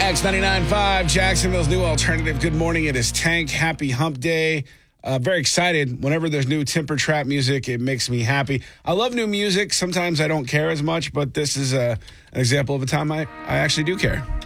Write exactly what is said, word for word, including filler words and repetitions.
X ninety-nine point five, Jacksonville's new alternative. Good morning. It is Tank. Happy Hump Day. Uh, very excited. Whenever there's new Temper Trap music, it makes me happy. I love new music. Sometimes I don't care as much, but this is a, an example of a time I, I actually do care.